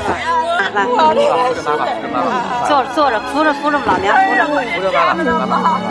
来， 扶着妈妈，扶着妈妈， 坐着，扶着老娘，扶着。 扶着妈妈，妈妈。